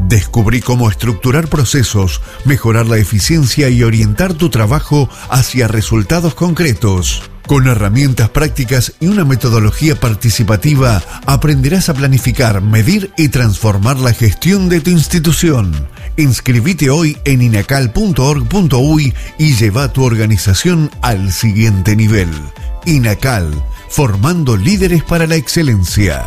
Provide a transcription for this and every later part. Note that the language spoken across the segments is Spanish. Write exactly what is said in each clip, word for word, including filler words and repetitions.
Descubrí cómo estructurar procesos, mejorar la eficiencia y orientar tu trabajo hacia resultados concretos. Con herramientas prácticas y una metodología participativa, aprenderás a planificar, medir y transformar la gestión de tu institución. Inscribite hoy en inacal punto org punto uy y lleva tu organización al siguiente nivel. INACAL, formando líderes para la excelencia.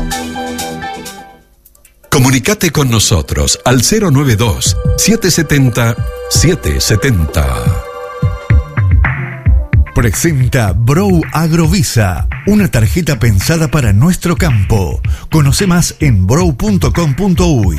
Comunicate con nosotros al cero nueve dos, siete siete cero, siete siete cero. Presenta Brow Agrovisa, una tarjeta pensada para nuestro campo. Conoce más en brow punto com punto uy.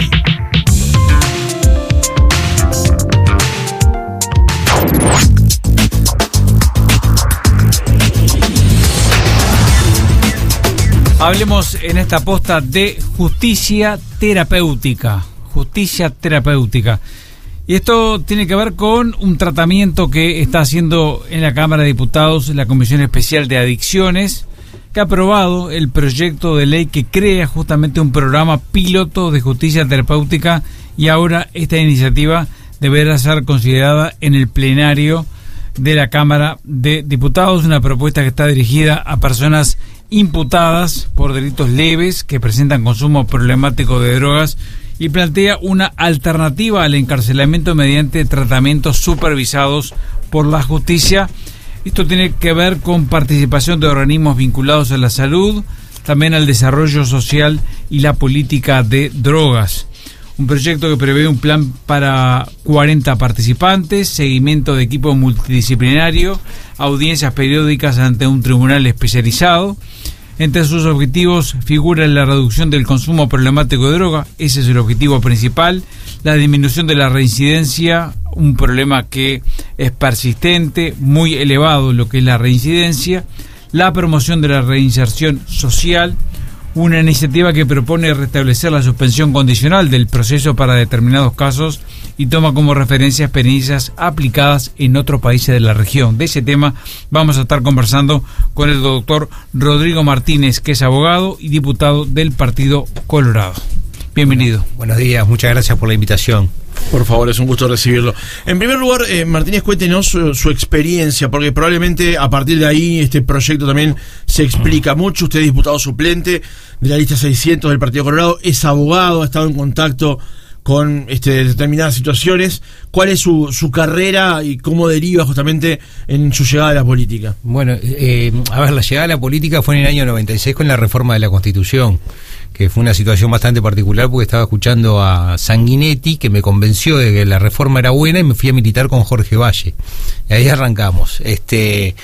Hablemos en esta posta de justicia terapéutica. Justicia terapéutica. Y esto tiene que ver con un tratamiento que está haciendo en la Cámara de Diputados la Comisión Especial de Adicciones, que ha aprobado el proyecto de ley que crea justamente un programa piloto de justicia terapéutica, y ahora esta iniciativa deberá ser considerada en el plenario de la Cámara de Diputados, una propuesta que está dirigida a personas imputadas por delitos leves que presentan consumo problemático de drogas y plantea una alternativa al encarcelamiento mediante tratamientos supervisados por la justicia. Esto tiene que ver con participación de organismos vinculados a la salud, también al desarrollo social y la política de drogas. Un proyecto que prevé un plan para cuarenta participantes, seguimiento de equipo multidisciplinario, audiencias periódicas ante un tribunal especializado. Entre sus objetivos figura la reducción del consumo problemático de droga, ese es el objetivo principal, la disminución de la reincidencia, un problema que es persistente, muy elevado lo que es la reincidencia, la promoción de la reinserción social, una iniciativa que propone restablecer la suspensión condicional del proceso para determinados casos y toma como referencia experiencias aplicadas en otros países de la región. De ese tema vamos a estar conversando con el doctor Rodrigo Martínez, que es abogado y diputado del Partido Colorado. Bienvenido. Bueno, buenos días, muchas gracias por la invitación. Por favor, es un gusto recibirlo. En primer lugar, eh, Martínez, cuéntenos su, su experiencia, porque probablemente a partir de ahí este proyecto también se explica mucho. Usted es diputado suplente de la lista seiscientos del Partido Colorado, es abogado, ha estado en contacto con este, determinadas situaciones. ¿Cuál es su, su carrera y cómo deriva justamente en su llegada a la política? Bueno, eh, a ver, la llegada a la política fue en el año noventa y seis con la reforma de la Constitución, que fue una situación bastante particular porque estaba escuchando a Sanguinetti, que me convenció de que la reforma era buena, y me fui a militar con Jorge Valle. Y ahí arrancamos. Este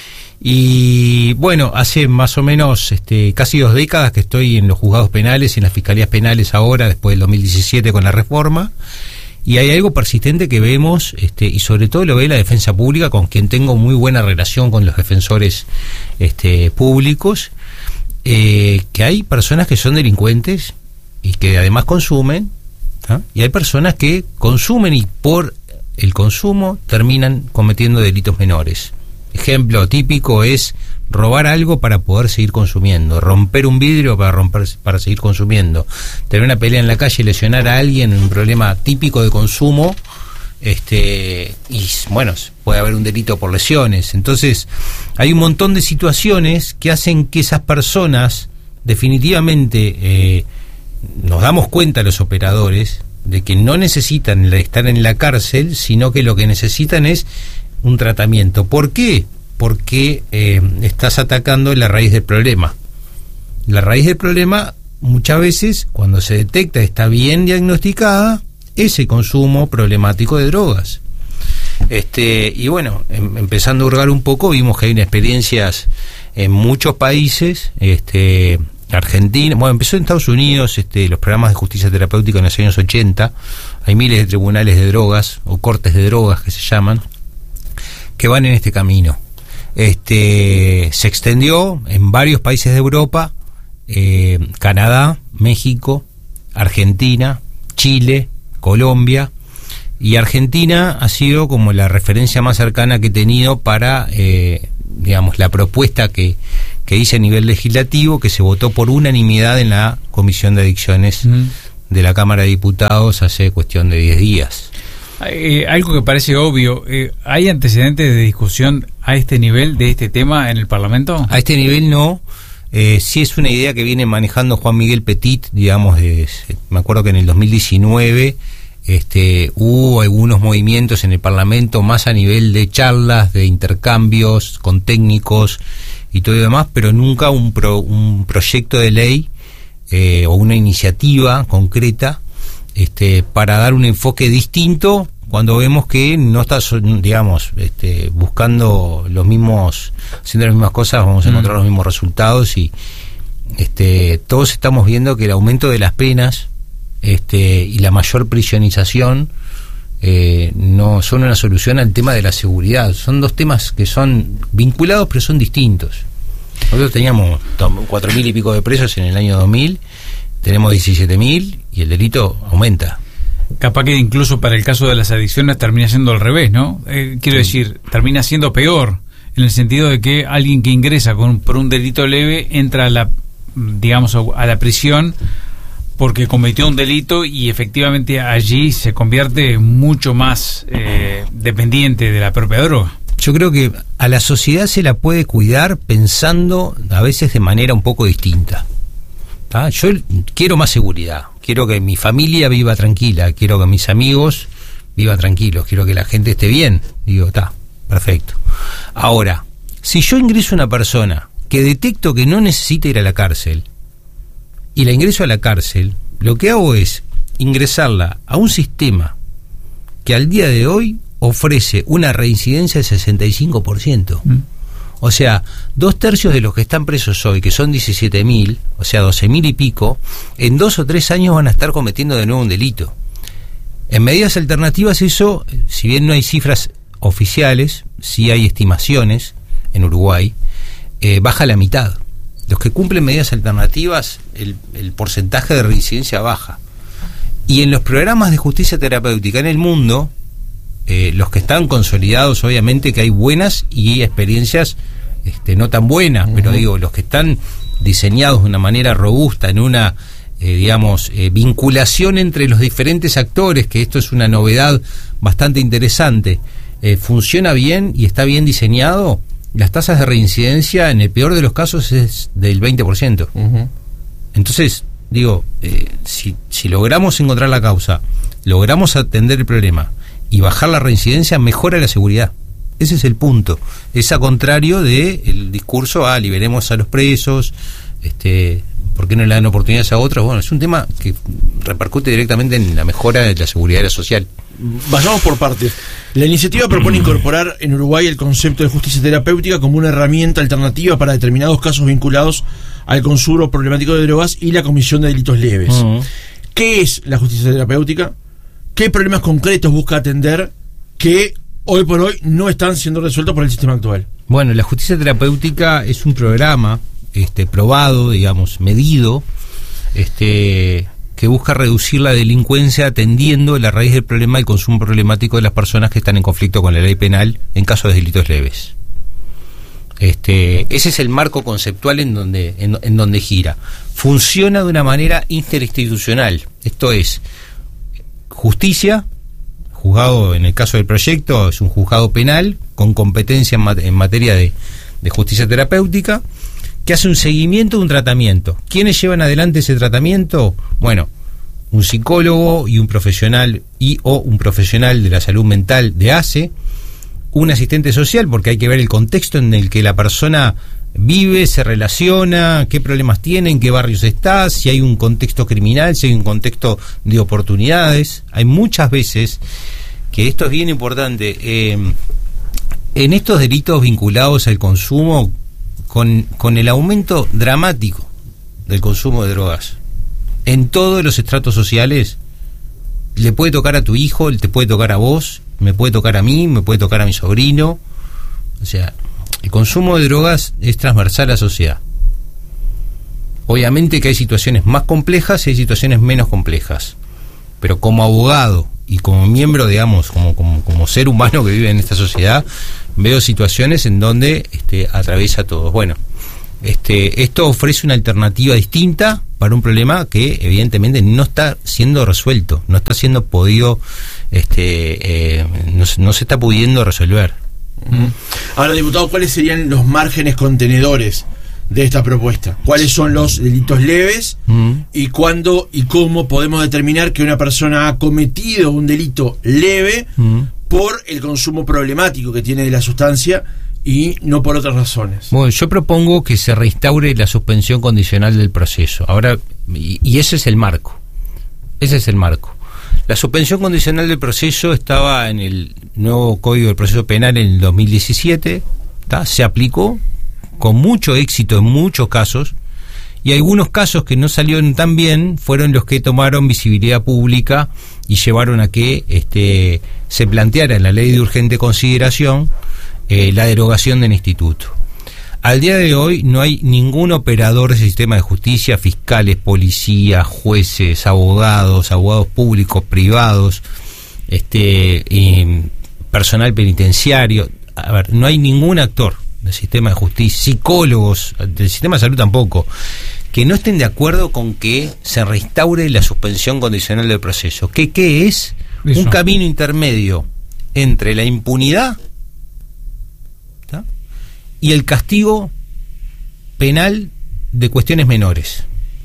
y bueno, hace más o menos este, casi dos décadas que estoy en los juzgados penales y en las fiscalías penales ahora, después del dos mil diecisiete con la reforma. Y hay algo persistente que vemos, este, y sobre todo lo ve la defensa pública, con quien tengo muy buena relación con los defensores este, públicos, eh, que hay personas que son delincuentes y que además consumen, ¿ah? Y hay personas que consumen y por el consumo terminan cometiendo delitos menores. Ejemplo típico es robar algo para poder seguir consumiendo, romper un vidrio para romper para seguir consumiendo, tener una pelea en la calle y lesionar a alguien, un problema típico de consumo, este y bueno, puede haber un delito por lesiones. Entonces hay un montón de situaciones que hacen que esas personas definitivamente eh, nos damos cuenta los operadores de que no necesitan estar en la cárcel, sino que lo que necesitan es un tratamiento. ¿Por qué? Porque eh, estás atacando la raíz del problema. La raíz del problema, muchas veces, cuando se detecta, está bien diagnosticada, ese consumo problemático de drogas. Este y bueno, em, empezando a hurgar un poco, vimos que hay experiencias en muchos países, este Argentina, bueno, empezó en Estados Unidos, este los programas de justicia terapéutica en los años ochenta, hay miles de tribunales de drogas, o cortes de drogas que se llaman, que van en este camino. Este se extendió en varios países de Europa, eh, Canadá, México, Argentina, Chile, Colombia, y Argentina ha sido como la referencia más cercana que he tenido para, eh, digamos, la propuesta que, que hice a nivel legislativo, que se votó por unanimidad en la Comisión de Adicciones mm. de la Cámara de Diputados hace cuestión de diez días. Eh, algo que parece obvio, eh, ¿hay antecedentes de discusión a este nivel de este tema en el Parlamento? A este nivel no. Eh, sí es una idea que viene manejando Juan Miguel Petit, digamos, de, me acuerdo que en el dos mil diecinueve este, hubo algunos movimientos en el Parlamento más a nivel de charlas, de intercambios con técnicos y todo lo demás, pero nunca un, pro, un proyecto de ley eh, o una iniciativa concreta este, para dar un enfoque distinto cuando vemos que no está, digamos, este, buscando los mismos, haciendo las mismas cosas, vamos a encontrar mm. los mismos resultados y este, todos estamos viendo que el aumento de las penas este, y la mayor prisionización eh, no son una solución al tema de la seguridad. Son dos temas que son vinculados pero son distintos. Nosotros teníamos cuatro mil y pico de presos en el año dos mil, tenemos diecisiete mil y el delito aumenta. Capaz que incluso para el caso de las adicciones termina siendo al revés, ¿no? Eh, quiero sí. decir, termina siendo peor, en el sentido de que alguien que ingresa con, por un delito leve entra a la, digamos, a la prisión porque cometió un delito y efectivamente allí se convierte mucho más eh, dependiente de la propia droga. Yo creo que a la sociedad se la puede cuidar pensando a veces de manera un poco distinta. ¿Ah? Yo quiero más seguridad, quiero que mi familia viva tranquila, quiero que mis amigos vivan tranquilos, quiero que la gente esté bien. Digo, está, perfecto. Ahora, si yo ingreso a una persona que detecto que no necesita ir a la cárcel y la ingreso a la cárcel, lo que hago es ingresarla a un sistema que al día de hoy ofrece una reincidencia del sesenta y cinco por ciento. Mm. O sea, dos tercios de los que están presos hoy, que son diecisiete mil, o sea, doce mil y pico, en dos o tres años van a estar cometiendo de nuevo un delito. En medidas alternativas eso, si bien no hay cifras oficiales, sí hay estimaciones en Uruguay, eh, baja a la mitad. Los que cumplen medidas alternativas, el, el porcentaje de reincidencia baja. Y en los programas de justicia terapéutica en el mundo, Eh, los que están consolidados, obviamente que hay buenas y experiencias este, no tan buenas, uh-huh. pero digo, los que están diseñados de una manera robusta, en una, eh, digamos, eh, vinculación entre los diferentes actores, que esto es una novedad bastante interesante, eh, funciona bien y está bien diseñado, las tasas de reincidencia en el peor de los casos es del veinte por ciento. Uh-huh. Entonces, digo, eh, si, si logramos encontrar la causa, logramos atender el problema, y bajar la reincidencia, mejora la seguridad. Ese es el punto. Es a contrario de el discurso, ah, liberemos a los presos, este, ¿por qué no le dan oportunidades a otros? Bueno, es un tema que repercute directamente en la mejora de la seguridad social. Vayamos por partes. La iniciativa propone incorporar en Uruguay el concepto de justicia terapéutica como una herramienta alternativa para determinados casos vinculados al consumo problemático de drogas y la comisión de delitos leves. Uh-huh. ¿Qué es la justicia terapéutica? ¿Qué problemas concretos busca atender que hoy por hoy no están siendo resueltos por el sistema actual? Bueno, la justicia terapéutica es un programa este, probado, digamos, medido, este, que busca reducir la delincuencia atendiendo la raíz del problema del consumo problemático de las personas que están en conflicto con la ley penal en caso de delitos leves. Este, ese es el marco conceptual en donde, en, en donde gira. Funciona de una manera interinstitucional, esto es, justicia, juzgado en el caso del proyecto, es un juzgado penal con competencia en, mat- en materia de, de justicia terapéutica, que hace un seguimiento de un tratamiento. ¿Quiénes llevan adelante ese tratamiento? Bueno, un psicólogo y un profesional y o un profesional de la salud mental de A C E, un asistente social, porque hay que ver el contexto en el que la persona vive, se relaciona, qué problemas tiene, en qué barrios está, si hay un contexto criminal, si hay un contexto de oportunidades. Hay muchas veces que esto es bien importante, eh, en estos delitos vinculados al consumo, con, con el aumento dramático del consumo de drogas en todos los estratos sociales, le puede tocar a tu hijo, te puede tocar a vos, me puede tocar a mí, me puede tocar a mi sobrino. O sea, el consumo de drogas es transversal a la sociedad. Obviamente que hay situaciones más complejas y hay situaciones menos complejas, pero como abogado y como miembro, digamos, como, como, como ser humano que vive en esta sociedad, veo situaciones en donde este, atraviesa todo. Bueno, este, esto ofrece una alternativa distinta para un problema que evidentemente no está siendo resuelto, no está siendo podido, este, eh, no, no se está pudiendo resolver. Mm. Ahora, diputado, ¿cuáles serían los márgenes contenedores de esta propuesta? ¿Cuáles son los delitos leves? Mm. ¿Y cuándo y cómo podemos determinar que una persona ha cometido un delito leve mm. por el consumo problemático que tiene de la sustancia y no por otras razones? Bueno, yo propongo que se reinstaure la suspensión condicional del proceso. Ahora, y, y ese es el marco. Ese es el marco. La suspensión condicional del proceso estaba en el nuevo Código del Proceso Penal en el dos mil diecisiete, ¿tá? Se aplicó con mucho éxito en muchos casos, y algunos casos que no salieron tan bien fueron los que tomaron visibilidad pública y llevaron a que este, se planteara en la ley de urgente consideración eh, la derogación del instituto. Al día de hoy no hay ningún operador del sistema de justicia, fiscales, policías, jueces, abogados, abogados públicos, privados, este, eh, personal penitenciario. A ver, no hay ningún actor del sistema de justicia, psicólogos, del sistema de salud tampoco, que no estén de acuerdo con que se restaure la suspensión condicional del proceso. ¿Qué, qué es? Eso. Un camino intermedio entre la impunidad, ¿tá?, y el castigo penal de cuestiones menores.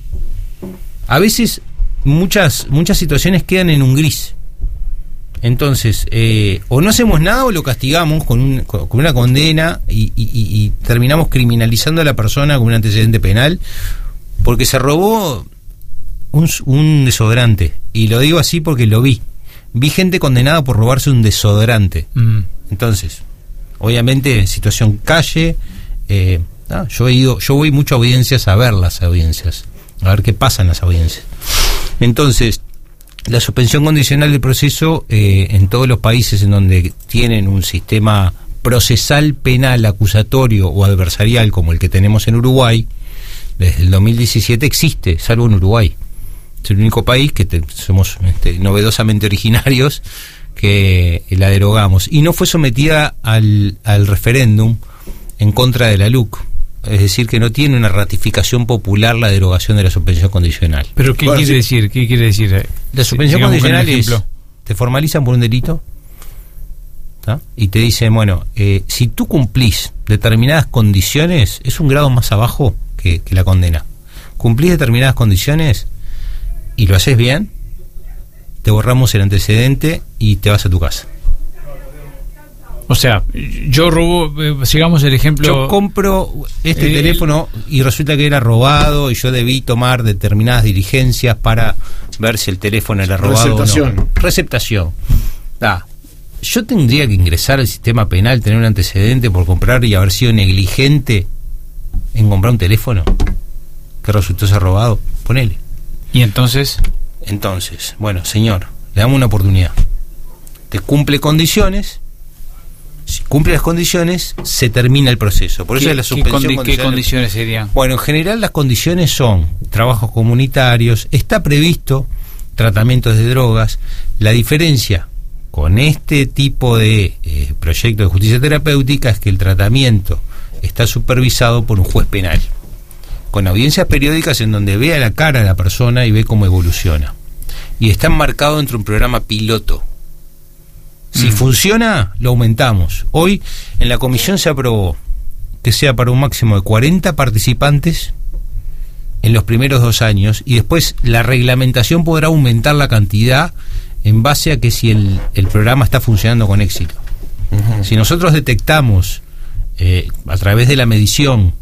A veces muchas muchas situaciones quedan en un gris. Entonces, eh, o no hacemos nada o lo castigamos con, un, con una condena y, y, y terminamos criminalizando a la persona con un antecedente penal porque se robó un, un desodorante. Y lo digo así porque lo vi. Vi gente condenada por robarse un desodorante. Mm. Entonces, obviamente, en situación calle, eh, ah, yo he ido, yo voy mucho a audiencias a ver las audiencias, a ver qué pasa en las audiencias. Entonces, la suspensión condicional del proceso eh, en todos los países en donde tienen un sistema procesal penal acusatorio o adversarial como el que tenemos en Uruguay, desde el dos mil diecisiete existe, salvo en Uruguay. Es el único país que te, somos este, novedosamente originarios que la derogamos. Y no fue sometida al, al referéndum en contra de la L U C. Es decir, que no tiene una ratificación popular la derogación de la suspensión condicional. ¿Pero qué bueno, quiere sí. decir? ¿Qué quiere decir? La suspensión sí, condicional es, te formalizan por un delito, ¿tá?, y te dicen, bueno, eh, si tú cumplís determinadas condiciones, es un grado más abajo que, que la condena. Cumplís determinadas condiciones y lo haces bien, te borramos el antecedente y te vas a tu casa. O sea, yo robo, eh, sigamos el ejemplo. Yo compro este eh, teléfono y resulta que era robado y yo debí tomar determinadas diligencias para ver si el teléfono era robado Receptación. o no. Receptación. Ah, yo tendría que ingresar al sistema penal, tener un antecedente por comprar y haber sido negligente en comprar un teléfono que resultó ser robado. Ponele. ¿Y entonces? Entonces, bueno, señor, le damos una oportunidad. Te cumple condiciones. Si cumple las condiciones, se termina el proceso. Por eso es la suspensión ¿qué, condi- condicional. ¿Qué condiciones serían? Bueno, en general las condiciones son trabajos comunitarios, está previsto tratamientos de drogas. La diferencia con este tipo de eh, proyecto de justicia terapéutica es que el tratamiento está supervisado por un juez penal, con audiencias periódicas en donde vea la cara de la persona y ve cómo evoluciona. Y está enmarcado dentro de un programa piloto. Si mm. funciona, lo aumentamos. Hoy en la comisión se aprobó que sea para un máximo de cuarenta participantes en los primeros dos años y después la reglamentación podrá aumentar la cantidad en base a que si el, el programa está funcionando con éxito. Uh-huh. Si nosotros detectamos eh, a través de la medición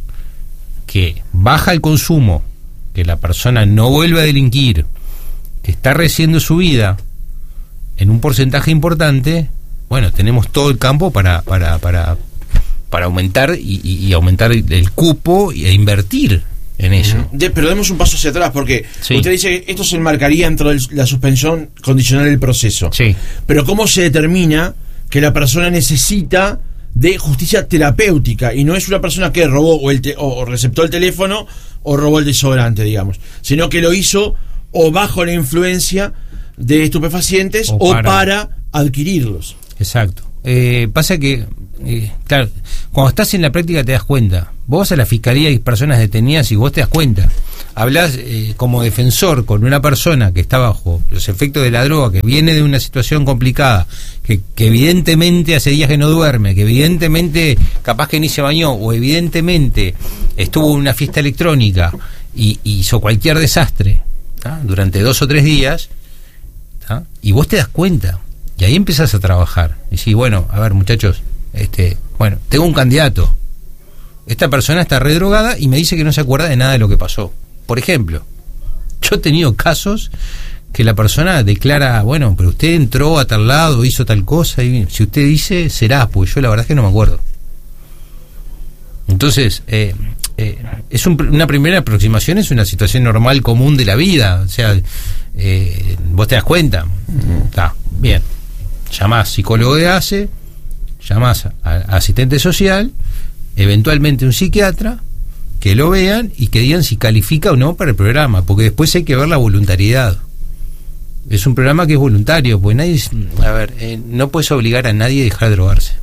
que baja el consumo, que la persona no vuelve a delinquir, que está rehaciendo su vida en un porcentaje importante, bueno, tenemos todo el campo para para para, para aumentar y, y, y aumentar el, el cupo e invertir en eso. De, pero demos un paso hacia atrás, porque sí. Usted dice que esto se enmarcaría dentro de la suspensión condicional del proceso. Sí. Pero ¿cómo se determina que la persona necesita de justicia terapéutica y no es una persona que robó o, el te, o receptó el teléfono o robó el desodorante, digamos, sino que lo hizo o bajo la influencia de estupefacientes o para, o para adquirirlos? Exacto. eh, pasa que, eh, claro, cuando estás en la práctica te das cuenta. Vos vas a la fiscalía y hay personas detenidas y vos te das cuenta. Hablás eh, como defensor con una persona que está bajo los efectos de la droga, que viene de una situación complicada, que, que evidentemente hace días que no duerme, que evidentemente capaz que ni se bañó, o evidentemente estuvo en una fiesta electrónica y, y hizo cualquier desastre, ¿tá? Durante dos o tres días, ¿tá? Y vos te das cuenta, y ahí empezás a trabajar. Y decís, bueno, a ver, muchachos, este, bueno, tengo un candidato. Esta persona está redrogada y me dice que no se acuerda de nada de lo que pasó. Por ejemplo, yo he tenido casos que la persona declara, bueno, pero usted entró a tal lado, hizo tal cosa, y si usted dice, será, pues yo la verdad es que no me acuerdo. Entonces, eh, eh, es un, una primera aproximación, es una situación normal, común de la vida. O sea, eh, vos te das cuenta. Está bien. Llamás psicólogo de A C E, llamás a, a asistente social, eventualmente un psiquiatra, que lo vean y que digan si califica o no para el programa, porque después hay que ver la voluntariedad. Es un programa que es voluntario, porque nadie, a ver, eh, no puedes obligar a nadie a dejar de drogarse.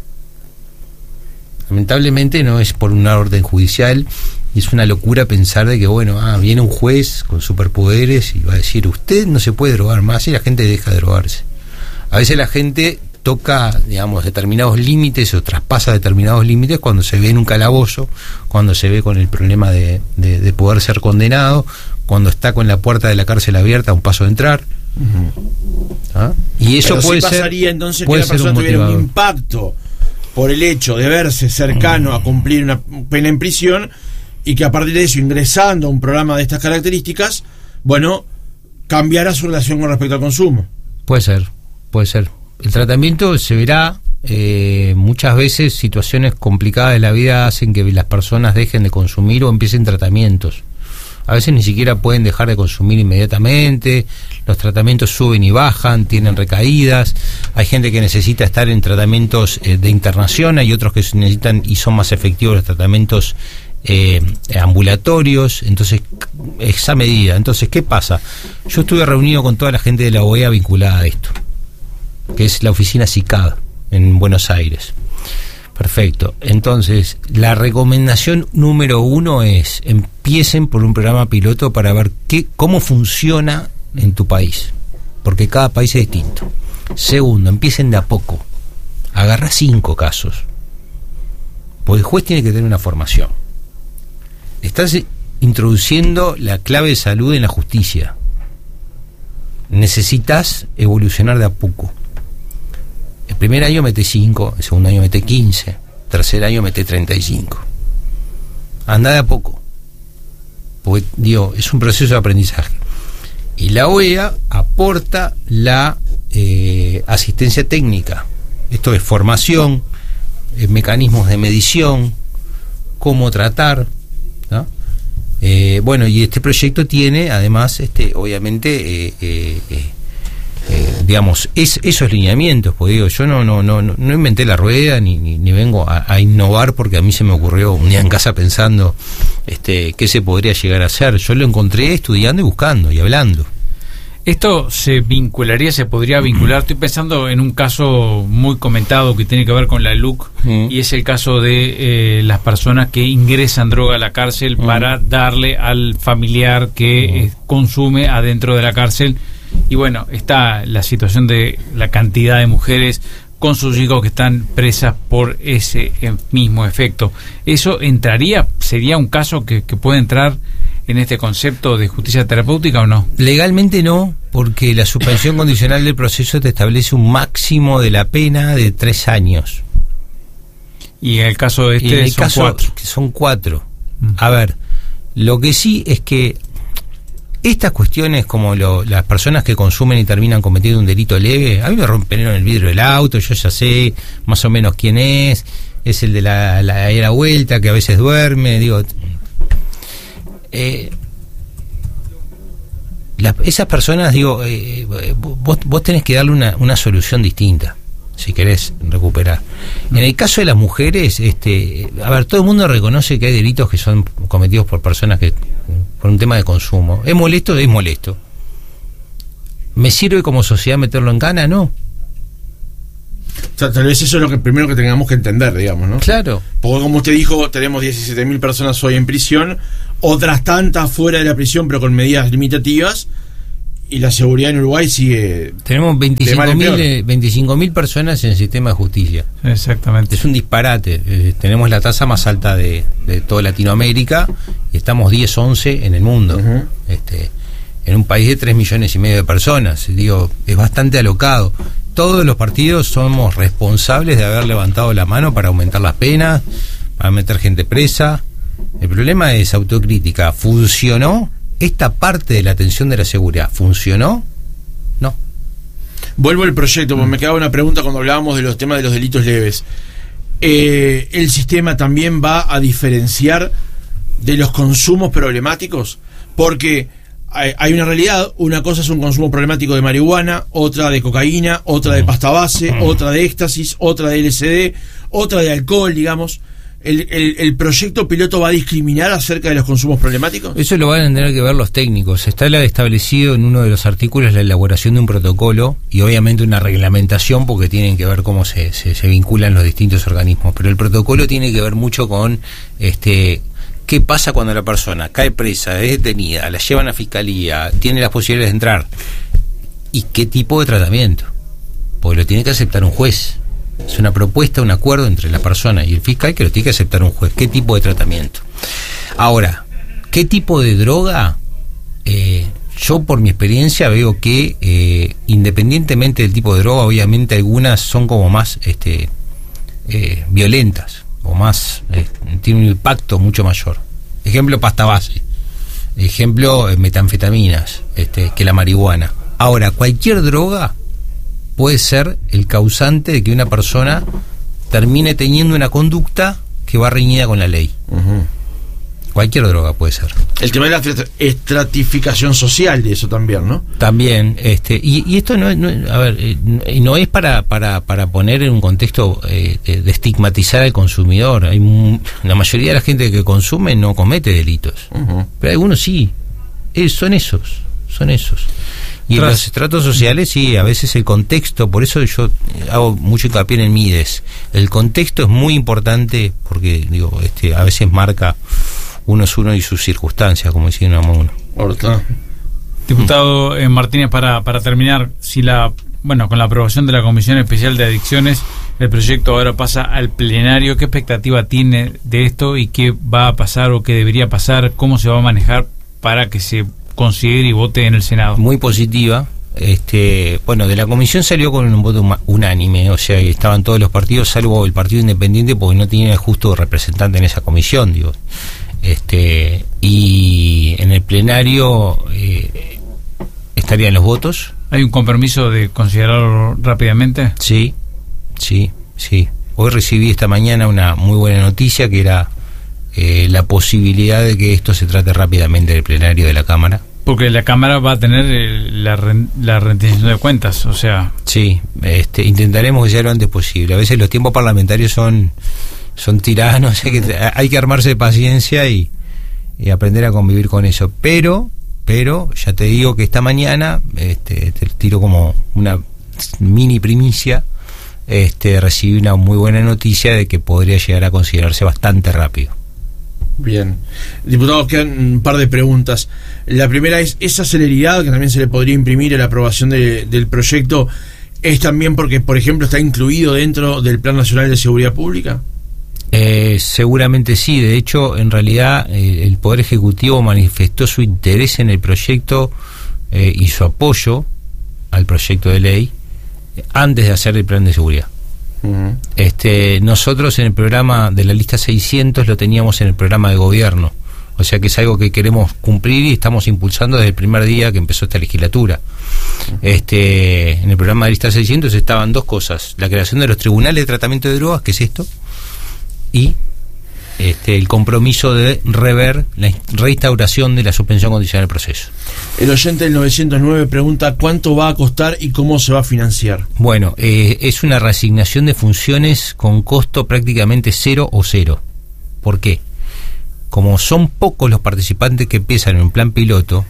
Lamentablemente no es por una orden judicial, y es una locura pensar de que, bueno, ah, viene un juez con superpoderes y va a decir, usted no se puede drogar más, y la gente deja de drogarse. A veces la gente toca, digamos, determinados límites o traspasa determinados límites cuando se ve en un calabozo, cuando se ve con el problema de, de, de poder ser condenado, cuando está con la puerta de la cárcel abierta a un paso de entrar. Uh-huh. ¿Ah? Y eso Pero puede sí ser, pasaría entonces puede que la persona un tuviera un impacto por el hecho de verse cercano a cumplir una pena en prisión, y que a partir de eso, ingresando a un programa de estas características, bueno, cambiara su relación con respecto al consumo. Puede ser, puede ser. El tratamiento se verá, eh, muchas veces situaciones complicadas de la vida hacen que las personas dejen de consumir o empiecen tratamientos. A veces ni siquiera pueden dejar de consumir inmediatamente, los tratamientos suben y bajan, tienen recaídas, hay gente que necesita estar en tratamientos eh, de internación, hay otros que necesitan y son más efectivos los tratamientos eh, ambulatorios, entonces esa medida. Entonces, ¿qué pasa? Yo estuve reunido con toda la gente de la O E A vinculada a esto, que es la oficina SICAD en Buenos Aires. Perfecto. Entonces, la recomendación número uno es: empiecen por un programa piloto para ver qué, cómo funciona en tu país, porque cada país es distinto. Segundo, empiecen de a poco. Agarra cinco casos, porque el juez tiene que tener una formación. Estás introduciendo la clave de salud en la justicia. Necesitas evolucionar de a poco. El primer año mete cinco, el segundo año mete quince, el tercer año mete treinta y cinco. Anda de a poco, porque digo, es un proceso de aprendizaje. Y la O E A aporta la eh, asistencia técnica. Esto es formación, eh, mecanismos de medición, cómo tratar, ¿no? Eh, bueno, y este proyecto tiene además, este, obviamente, eh, eh, eh, Eh, digamos, es, esos lineamientos, porque digo, yo no no no no inventé la rueda ni, ni, ni vengo a, a innovar, porque a mí se me ocurrió un día en casa pensando este qué se podría llegar a hacer. Yo lo encontré estudiando y buscando y hablando. Esto se vincularía, se podría vincular, estoy pensando en un caso muy comentado que tiene que ver con la L U C, mm. y es el caso de eh, las personas que ingresan droga a la cárcel mm. para darle al familiar que mm. eh, consume adentro de la cárcel. Y bueno, está la situación de la cantidad de mujeres con sus hijos que están presas por ese mismo efecto. ¿Eso entraría, sería un caso que, que puede entrar en este concepto de justicia terapéutica o no? Legalmente no, porque la suspensión condicional del proceso te establece un máximo de la pena de tres años. Y en el caso de este en el son caso, cuatro. Son cuatro. Mm. A ver, lo que sí es que estas cuestiones, como lo, las personas que consumen y terminan cometiendo un delito leve, a mí me rompieron el vidrio del auto, yo ya sé más o menos quién es, es el de la, la, la vuelta, que a veces duerme, digo, eh, la, esas personas, digo, eh, vos, vos tenés que darle una, una solución distinta si querés recuperar. En el caso de las mujeres, este, a ver, todo el mundo reconoce que hay delitos que son cometidos por personas que por un tema de consumo. ¿Es molesto? Es molesto. ¿Me sirve como sociedad meterlo en cana? No. Tal, tal vez eso es lo que primero que tengamos que entender, digamos, ¿no? Claro. Porque como usted dijo, tenemos diecisiete mil personas hoy en prisión, otras tantas fuera de la prisión, pero con medidas limitativas, y la seguridad en Uruguay sigue... Tenemos veinticinco mil personas en el sistema de justicia. Exactamente. Es un disparate. Eh, tenemos la tasa más alta de, de toda Latinoamérica y estamos diez, once en el mundo. Uh-huh. Este, en un país de tres millones y medio de personas. Digo, es bastante alocado. Todos los partidos somos responsables de haber levantado la mano para aumentar las penas, para meter gente presa. El problema es autocrítica. ¿Funcionó? ¿Esta parte de la atención de la seguridad funcionó? No. Vuelvo al proyecto, porque me quedaba una pregunta cuando hablábamos de los temas de los delitos leves. Eh, ¿El sistema también va a diferenciar de los consumos problemáticos? Porque hay, hay una realidad, una cosa es un consumo problemático de marihuana, otra de cocaína, otra de pasta base, otra de éxtasis, otra de L S D, otra de alcohol, digamos. ¿El, el, ¿El proyecto piloto va a discriminar acerca de los consumos problemáticos? Eso lo van a tener que ver los técnicos. Está establecido en uno de los artículos la elaboración de un protocolo y obviamente una reglamentación, porque tienen que ver cómo se, se, se vinculan los distintos organismos. Pero el protocolo tiene que ver mucho con este qué pasa cuando la persona cae presa, es detenida, la llevan a fiscalía, tiene las posibilidades de entrar, y qué tipo de tratamiento, porque lo tiene que aceptar un juez. Es una propuesta, un acuerdo entre la persona y el fiscal que lo tiene que aceptar un juez. ¿Qué tipo de tratamiento? Ahora, ¿qué tipo de droga? Eh, yo por mi experiencia veo que eh, independientemente del tipo de droga, obviamente algunas son como más este, eh, violentas o más, eh, tienen un impacto mucho mayor. Ejemplo, pasta base. Ejemplo, eh, metanfetaminas, este, que la marihuana. Ahora, cualquier droga puede ser el causante de que una persona termine teniendo una conducta que va reñida con la ley. Uh-huh. Cualquier droga puede ser. El tema de la estratificación social de eso también, ¿no? También, este, y, y esto no, no, a ver, eh, no es para, para, para poner en un contexto eh, de, de estigmatizar al consumidor. Hay un, la mayoría de la gente que consume no comete delitos, uh-huh. pero algunos sí. Eh, son esos, son esos. Y en los estratos sociales, sí, a veces el contexto, por eso yo hago mucho hincapié en el Mides. El contexto es muy importante porque, digo, este, a veces marca uno es uno y sus circunstancias, como decía uno a uno. Ahorita. Diputado eh, Martínez, para, para terminar, si la bueno con la aprobación de la Comisión Especial de Adicciones, el proyecto ahora pasa al plenario, ¿qué expectativa tiene de esto y qué va a pasar o qué debería pasar? ¿Cómo se va a manejar para que se considere y vote en el Senado? Muy positiva. Este, bueno, de la comisión salió con un voto unánime, o sea, estaban todos los partidos, salvo el Partido Independiente, porque no tiene justo representante en esa comisión, digo. Este, y en el plenario eh, estarían los votos. ¿Hay un compromiso de considerarlo rápidamente? Sí, sí, sí. Hoy recibí esta mañana una muy buena noticia, que era eh, la posibilidad de que esto se trate rápidamente del plenario de la Cámara. Porque la Cámara va a tener eh, la, re, la rendición de cuentas, o sea... Sí, este, intentaremos que sea lo antes posible. A veces los tiempos parlamentarios son son tiranos, hay que, hay que armarse de paciencia y, y aprender a convivir con eso. Pero, pero ya te digo que esta mañana, este, te tiro como una mini primicia, este, recibí una muy buena noticia de que podría llegar a considerarse bastante rápido. Bien. Diputados, quedan un par de preguntas. La primera es, esa celeridad que también se le podría imprimir a la aprobación de, del proyecto, ¿es también porque, por ejemplo, está incluido dentro del Plan Nacional de Seguridad Pública? Eh, seguramente sí. De hecho, en realidad, eh, el Poder Ejecutivo manifestó su interés en el proyecto eh, y su apoyo al proyecto de ley eh, antes de hacer el Plan de Seguridad. Uh-huh. Este, nosotros en el programa de la lista seiscientos lo teníamos en el programa de gobierno, o sea que es algo que queremos cumplir y estamos impulsando desde el primer día que empezó esta legislatura. Uh-huh. Este, en el programa de lista seiscientos estaban dos cosas: la creación de los tribunales de tratamiento de drogas, que es esto, y este, el compromiso de rever la reinstauración de la suspensión condicional del proceso. El oyente del novecientos nueve pregunta cuánto va a costar y cómo se va a financiar. Bueno, eh, es una reasignación de funciones con costo prácticamente cero o cero. ¿Por qué? Como son pocos los participantes que empiezan en un plan piloto,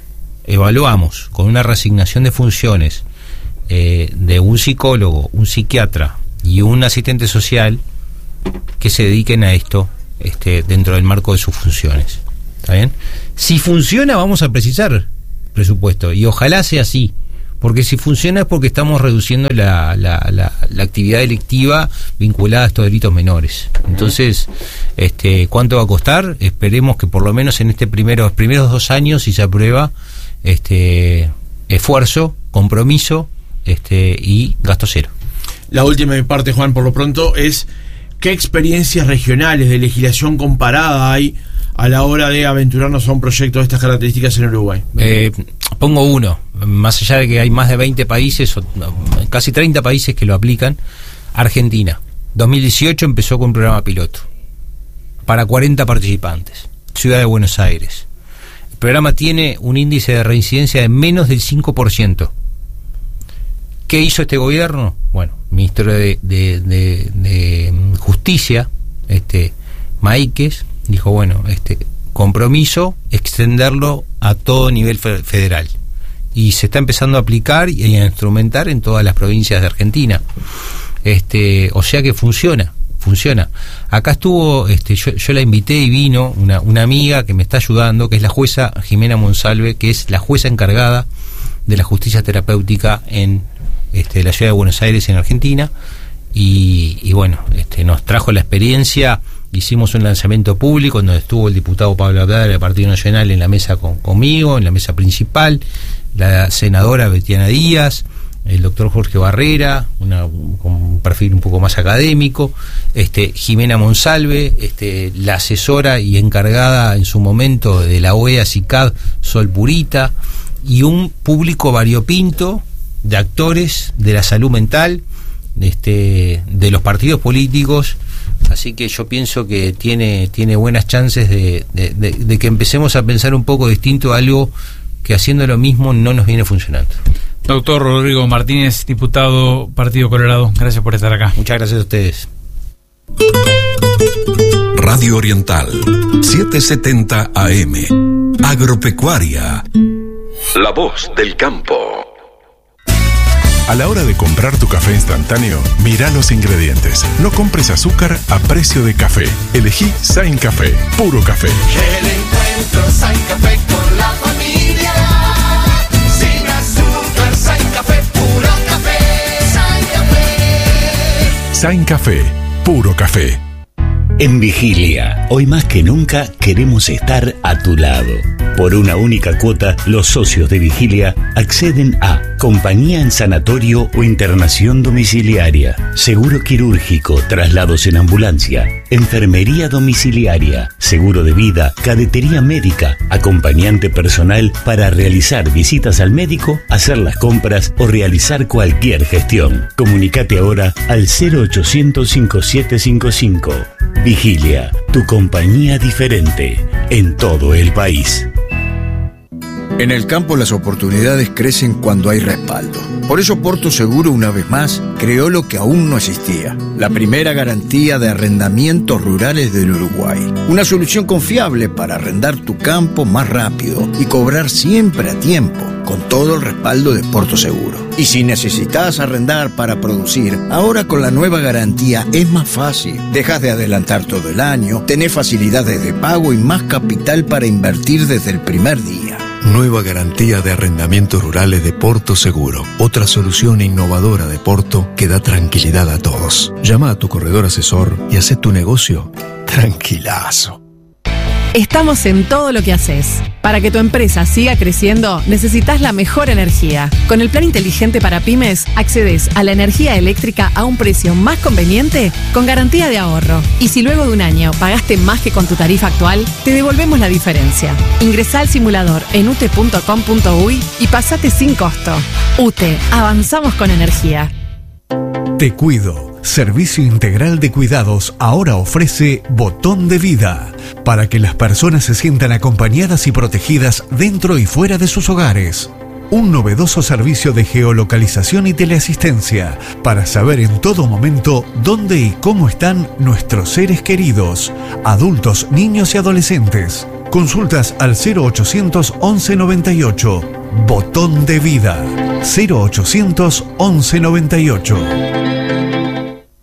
evaluamos con una reasignación de funciones eh, de un psicólogo, un psiquiatra, y un asistente social que se dediquen a esto este, dentro del marco de sus funciones. ¿Está bien? Si funciona, vamos a precisar presupuesto, y ojalá sea así, porque si funciona es porque estamos reduciendo la, la, la, la actividad delictiva vinculada a estos delitos menores. Entonces, este, ¿cuánto va a costar? Esperemos que por lo menos en este primero, los primeros dos años, si se aprueba, este, esfuerzo, compromiso, este, y gasto cero. La última de mi parte, Juan, por lo pronto, es ¿qué experiencias regionales de legislación comparada hay a la hora de aventurarnos a un proyecto de estas características en Uruguay? Eh, pongo uno, más allá de que hay más de veinte países, o, casi treinta países que lo aplican. Argentina, dos mil dieciocho empezó con un programa piloto para cuarenta participantes, Ciudad de Buenos Aires. El programa tiene un índice de reincidencia de menos del cinco por ciento. ¿Qué hizo este gobierno? Bueno, el Ministerio de, de, de, de Justicia, este Maíquez, dijo, bueno, este compromiso, extenderlo a todo nivel fe- federal. Y se está empezando a aplicar y a instrumentar en todas las provincias de Argentina. Este, o sea que funciona, funciona. Acá estuvo, este, yo, yo la invité y vino una, una amiga que me está ayudando, que es la jueza Jimena Monsalve, que es la jueza encargada de la justicia terapéutica en este, la ciudad de Buenos Aires, en Argentina. Y, y bueno, este, nos trajo la experiencia. Hicimos un lanzamiento público donde estuvo el diputado Pablo Haddad del Partido Nacional en la mesa con, conmigo, en la mesa principal, la senadora Betiana Díaz, el doctor Jorge Barrera, una, con un perfil un poco más académico, este, Jimena Monsalve, este, la asesora y encargada en su momento de la O E A SICAD, Sol Purita, y un público variopinto de actores de la salud mental, este, de los partidos políticos. Así que yo pienso que tiene, tiene buenas chances de, de, de, de que empecemos a pensar un poco distinto a algo que haciendo lo mismo no nos viene funcionando. Doctor Rodrigo Martínez, diputado Partido Colorado, gracias por estar acá. Muchas gracias a ustedes. Radio Oriental, setecientos setenta A M. Agropecuaria. La voz del campo. A la hora de comprar tu café instantáneo, mira los ingredientes. No compres azúcar a precio de café. Elegí Sain Café, puro café. El encuentro Sain Café con la familia. Sin azúcar, Sain Café, puro café. Sain Café. Sain Café, puro café. En Vigilia, hoy más que nunca queremos estar a tu lado. Por una única cuota, los socios de Vigilia acceden a compañía en sanatorio o internación domiciliaria, seguro quirúrgico, traslados en ambulancia, enfermería domiciliaria, seguro de vida, cadetería médica, acompañante personal para realizar visitas al médico, hacer las compras o realizar cualquier gestión. Comunicate ahora al cero ochocientos cincuenta y siete cincuenta y cinco. Vigilia, tu compañía diferente en todo el país. En el campo las oportunidades crecen cuando hay respaldo. Por eso Porto Seguro, una vez más, creó lo que aún no existía: la primera garantía de arrendamientos rurales del Uruguay. Una solución confiable para arrendar tu campo más rápido y cobrar siempre a tiempo, con todo el respaldo de Porto Seguro. Y si necesitas arrendar para producir, ahora con la nueva garantía es más fácil. Dejas de adelantar todo el año, tenés facilidades de pago y más capital para invertir desde el primer día. Nueva garantía de arrendamientos rurales de Porto Seguro. Otra solución innovadora de Porto que da tranquilidad a todos. Llama a tu corredor asesor y haz tu negocio tranquilazo. Estamos en todo lo que haces. Para que tu empresa siga creciendo, necesitas la mejor energía. Con el plan inteligente para pymes, accedes a la energía eléctrica a un precio más conveniente con garantía de ahorro. Y si luego de un año pagaste más que con tu tarifa actual, te devolvemos la diferencia. Ingresá al simulador en u t e punto com punto u y y pasate sin costo. U T E, avanzamos con energía. Te Cuido. Servicio Integral de Cuidados ahora ofrece Botón de Vida, para que las personas se sientan acompañadas y protegidas dentro y fuera de sus hogares. Un novedoso servicio de geolocalización y teleasistencia para saber en todo momento dónde y cómo están nuestros seres queridos, adultos, niños y adolescentes. Consultas al cero ochocientos once noventa y ocho. Botón de Vida. cero ochocientos once noventa y ocho.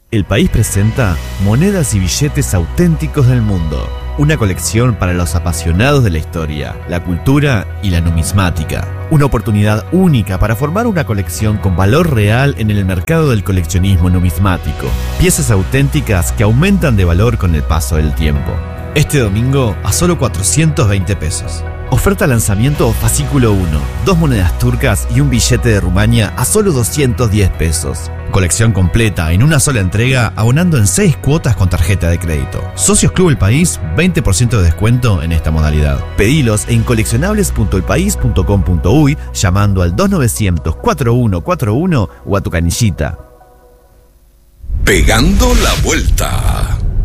El País presenta Monedas y Billetes Auténticos del Mundo, una colección para los apasionados de la historia, la cultura y la numismática. Una oportunidad única para formar una colección con valor real en el mercado del coleccionismo numismático. Piezas auténticas que aumentan de valor con el paso del tiempo. Este domingo a solo cuatrocientos veinte pesos. Oferta lanzamiento fascículo uno, dos monedas turcas y un billete de Rumania a solo doscientos diez pesos. Colección completa en una sola entrega, abonando en seis cuotas con tarjeta de crédito. Socios Club El País, veinte por ciento de descuento en esta modalidad. Pedilos en coleccionables punto el país punto com punto uy llamando al dos novecientos, cuarenta y uno cuarenta y uno o a tu canillita. Pegando la vuelta.